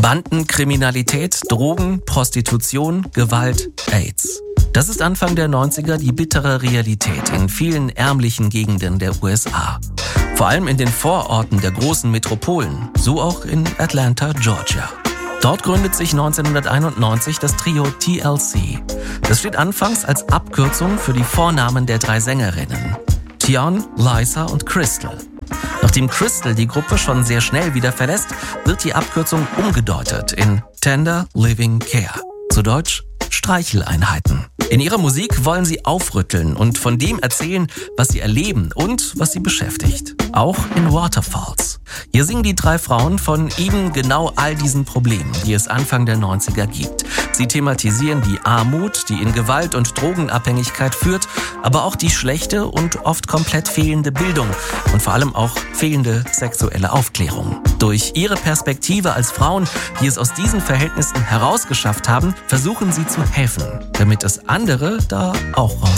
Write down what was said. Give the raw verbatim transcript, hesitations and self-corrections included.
Bandenkriminalität, Drogen, Prostitution, Gewalt, AIDS. Das ist Anfang der neunziger die bittere Realität in vielen ärmlichen Gegenden der U S A. Vor allem in den Vororten der großen Metropolen, so auch in Atlanta, Georgia. Dort gründet sich neunzehnhunderteinundneunzig das Trio T L C. Das steht anfangs als Abkürzung für die Vornamen der drei Sängerinnen: Tion, Liza und Crystal. Nachdem Crystal die Gruppe schon sehr schnell wieder verlässt, wird die Abkürzung umgedeutet in Tender Living Care. Zu Deutsch Streicheleinheiten. In ihrer Musik wollen sie aufrütteln und von dem erzählen, was sie erleben und was sie beschäftigt. Auch in Waterfalls. Hier singen die drei Frauen von eben genau all diesen Problemen, die es Anfang der neunziger gibt. Sie thematisieren die Armut, die in Gewalt und Drogenabhängigkeit führt, aber auch die schlechte und oft komplett fehlende Bildung und vor allem auch fehlende sexuelle Aufklärung. Durch ihre Perspektive als Frauen, die es aus diesen Verhältnissen herausgeschafft haben, versuchen sie zu helfen, damit es andere da auch raus